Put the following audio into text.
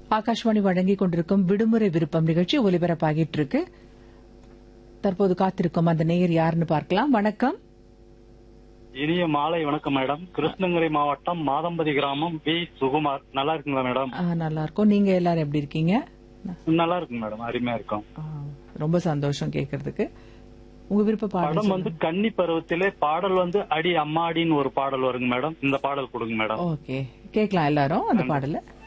ஆகாஷ்வாணி வழங்கிக் கொண்டிருக்கும் விடுமுறை விருப்பம் நிகழ்ச்சி ஒலிபரப்பாகிட்டு இருக்கு. தற்போது காத்திருக்கும் அந்த நேயர் யாருன்னு பார்க்கலாம். வணக்கம். இனிய மாலை வணக்கம் மேடம். கிருஷ்ணகிரி மாவட்டம் மாதம்பதி கிராமம் பி சுகுமார். நல்லா இருக்குங்களா மேடம்? நல்லா இருக்கும். நீங்க எல்லாரும் எப்படி இருக்கீங்க? நல்லா இருக்குங்க மேடம், அருமையா இருக்கும். ரொம்ப சந்தோஷம் கேட்கறதுக்கு. உங்க விருப்ப படம் வந்து கன்னி பருவத்திலே பாடல் வந்து அடி அம்மாடின்னு ஒரு பாடல் வருங்க மேடம். இந்த பாடல் கொடுங்க மேடம். ஓகே, கேட்கலாம் எல்லாரும் அந்த பாடல.